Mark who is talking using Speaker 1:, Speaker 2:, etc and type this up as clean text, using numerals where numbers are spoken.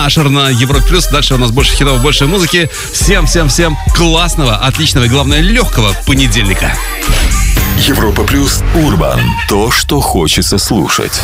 Speaker 1: Ашер на Европе Плюс. Дальше у нас больше хитов, больше музыки. Всем классного, отличного и, главное, легкого понедельника.
Speaker 2: Европа Плюс Урбан. То, что хочется слушать.